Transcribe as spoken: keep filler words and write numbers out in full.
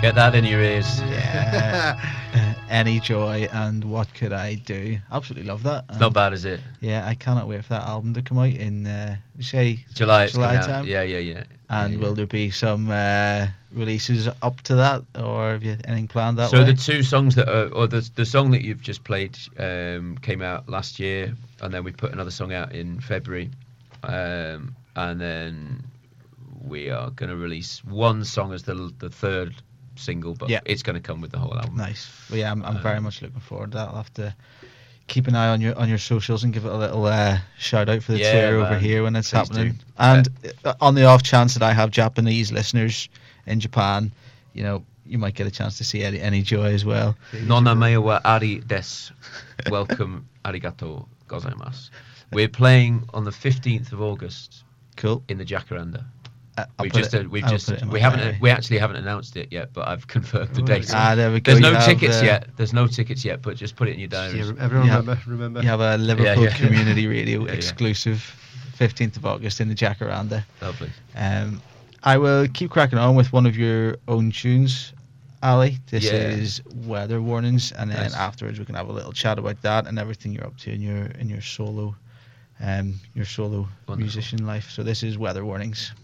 Get that in your ears. Yeah. uh, Any Joy and What Could I Do? Absolutely love that. It's not bad, is it? Yeah, I cannot wait for that album to come out in, uh, say, July. It's July coming time. out. Yeah, yeah, yeah. And yeah, will yeah. there be some uh, releases up to that, or have you anything planned that So way? the two songs that are, or the the song that you've just played um, came out last year, and then we put another song out in February, um, and then we are going to release one song as the the third single, but Yeah. it's going to come with the whole album. Nice. Well, yeah, I'm, I'm Um, very much looking forward to that. I'll have to keep an eye on your on your socials and give it a little uh, shout out for the Yeah, Twitter over man. here when it's Please happening. do. And uh, on the off chance that I have Japanese listeners in Japan, you know, you might get a chance to see any, any Joy as well. Nona mea wa ari desu. Welcome, arigato gozaimasu. We're playing on the fifteenth of August Cool. in the Jacaranda. Uh, I'll We put just it- uh, we've I'll just put it in my we haven't diary. we actually haven't announced it yet, but I've confirmed the Oh, date. Ah, there we go. There's You no have, tickets uh, yet. There's no tickets yet, but just put it in your diaries. Yeah, everyone Yeah. remember, remember. You have a Liverpool yeah. Community Radio Yeah, yeah. exclusive, fifteenth of August in the Jacaranda. Lovely. Um, I will keep cracking on with one of your own tunes, Ali. This Yeah. is Weather Warnings, and then Nice. afterwards we can have a little chat about that and everything you're up to in your in your solo, um, your solo Wonderful. musician life. So this is Weather Warnings.